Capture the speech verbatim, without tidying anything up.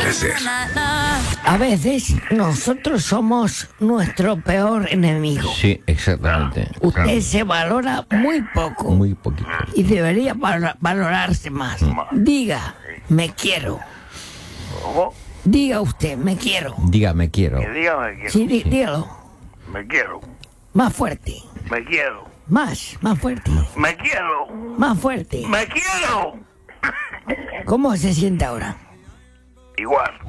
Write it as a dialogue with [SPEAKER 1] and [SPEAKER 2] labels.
[SPEAKER 1] acontecer.
[SPEAKER 2] A veces nosotros somos nuestro peor enemigo.
[SPEAKER 3] Sí, exactamente.
[SPEAKER 2] Usted
[SPEAKER 3] Claro.
[SPEAKER 2] se valora muy poco.
[SPEAKER 3] Muy poquito.
[SPEAKER 2] Y debería val- valorarse más. Diga, me quiero.
[SPEAKER 4] ¿Cómo?
[SPEAKER 2] Diga usted, me quiero.
[SPEAKER 3] Diga, me quiero.
[SPEAKER 4] Que diga me quiero.
[SPEAKER 2] Sí, dí- dígalo.
[SPEAKER 4] Me quiero.
[SPEAKER 2] Más fuerte.
[SPEAKER 4] Me quiero.
[SPEAKER 2] Más, más fuerte.
[SPEAKER 4] Me quiero.
[SPEAKER 2] Más fuerte.
[SPEAKER 4] Me quiero.
[SPEAKER 2] ¿Cómo se siente ahora?
[SPEAKER 4] Igual.